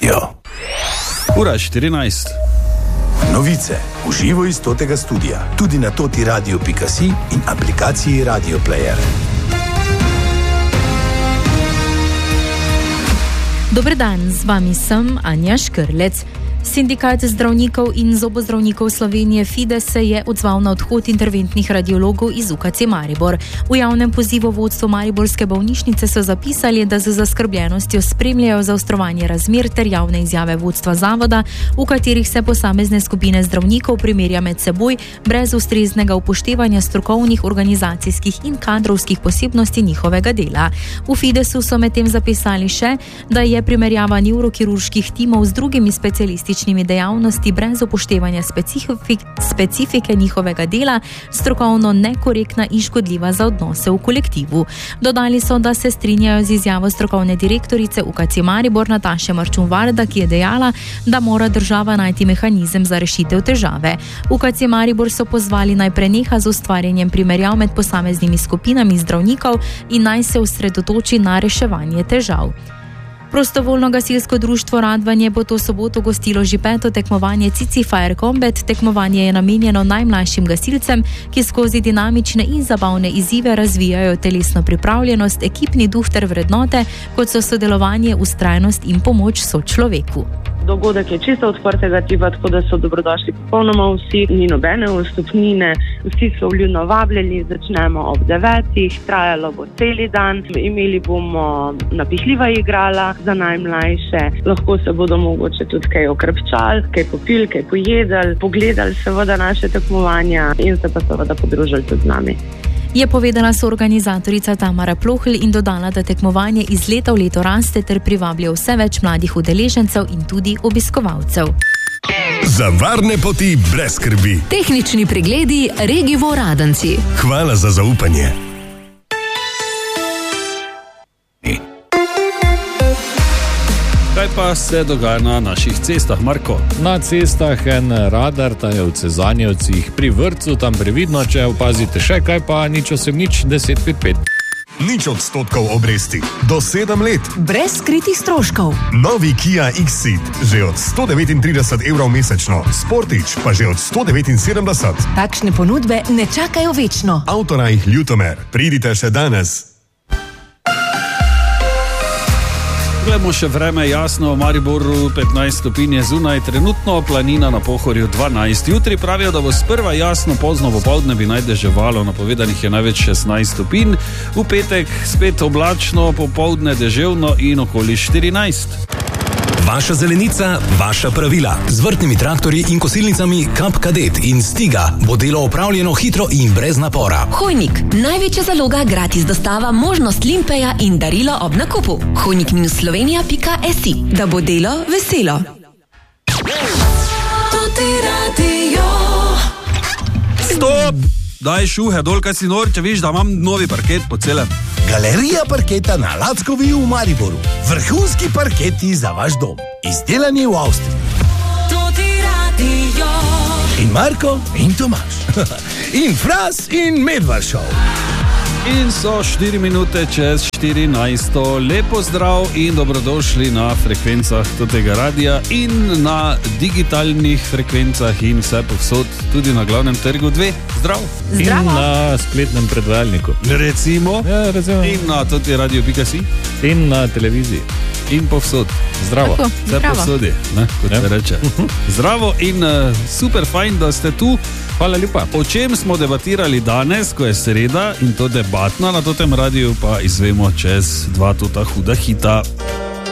Jo. Ura 14. Novice v živo iz totega studia, tudi na totiradio.si in aplikaciji Radio Player. Dober dan, z vami sem Anja Škrlec. Sindikat zdravnikov in zobozdravnikov Slovenije Fides se je odzval na odhod interventnih radiologov iz UKC Maribor. V javnem pozivu vodstvo mariborske bolnišnice so zapisali, da z zaskrbljenostjo spremljajo zaostrovanje razmer ter javne izjave vodstva zavoda, v katerih se posamezne skupine zdravnikov primerja med seboj brez ustreznega upoštevanja strokovnih, organizacijskih in kadrovskih posebnosti njihovega dela. V Fidesu so medtem zapisali še, da je primerjava nevrokirurških timov z drugimi specialističnimi dejavnosti brez upoštevanja specifike njihovega dela strokovno nekorektna in škodljiva za odnose v kolektivu. Dodali so, da se strinjajo z izjavo strokovne direktorice UKC Maribor Nataše Marčun-Varda, ki je dejala, da mora država najti mehanizem za rešitev težave. UKC Maribor so pozvali naj preneha z ustvarjanjem primerjav med posameznimi skupinami zdravnikov in naj se osredotoči na reševanje težav. Prostovoljno gasilsko društvo Radvanje bo to soboto gostilo že 5. tekmovanje Cici Fire Combat. Tekmovanje je namenjeno najmlajšim gasilcem, ki skozi dinamične in zabavne izzive razvijajo telesno pripravljenost, ekipni duh ter vrednote, kot so sodelovanje, vztrajnost in pomoč sočloveku. Dogodek je čisto odprtega tipa, tako da so dobrodošli popolnoma vsi, ni nobene vstopnine, vsi so vljudno vabljeni, začnemo ob 9, trajalo bo celi dan, imeli bomo napihljiva igrala za najmlajše, lahko se bodo mogoče tudi kaj okrepčali, kaj popili, kaj pojedali, pogledali seveda naše tekmovanja in se pa seveda podružili tudi z nami. Je povedala soorganizatorica Tamara Plohl in dodala, da tekmovanje iz leta v leto raste ter privablja vse več mladih udeležencev in tudi obiskovalcev. Za varne poti brez skrbi. Tehnični pregledi Regivo Radenci. Hvala za zaupanje. Kaj pa se dogaja na naših cestah, Marko? Na cestah en radar, ta je v Cezanjevcih pri vrtcu, tam previdno, če opazite še kaj, pa nič 1055. 0% obresti. Do 7 let. Brez skritih stroškov. Novi Kia X-Ceed. Že od 139 evrov mesečno. Sportič pa že od 179. Takšne ponudbe ne čakajo večno. Avtorajh Ljutomer. Pridite še danes. Glejmo še vreme, jasno, v Mariboru 15 stopinj je zunaj, trenutno planina na Pohorju 12. Jutri pravijo, da bo sprva jasno, pozno popoldne bi naj deževalo, napovedanih je največ 16 stopinj, v petek spet oblačno, popoldne deževno in okoli 14. Vaša zelenica, vaša pravila. Z vrtnimi traktorji in kosilnicami Kap Kadet in Stiga bo delo opravljeno hitro in brez napora. Hojnik. Največja zaloga, gratis dostava, možnost limpeja in darilo ob nakupu. hojnik-slovenija.si. Da bo delo veselo. Stop! Daj šuhe dol, kaj si nor, če viš, da imam novi parket po celem. Galerija parketa na Lackovi v Mariboru. Vrhunski parketi za vaš dom. Izdelani v Avstriji. In Marko in Tomaž. In Fras in Medvaršov. In so 4 minute čez 14. Lepo zdrav in dobrodošli na frekvencah tega radia in na digitalnih frekvencah in vse povsod, tudi na glavnem trgu 2. Zdrav. In na spletnem predvajalniku. Recimo. Ja, recimo. In na totiradio.si. In na televiziji. In povsod. Zdravo. Tako, vse povsod je, kot se reče. Zdravo in super fajn, da ste tu. Hvala lepa. O čem smo debatirali danes, ko je sreda in to debatna na totem radiju, pa izvemo čez 2 huda hita.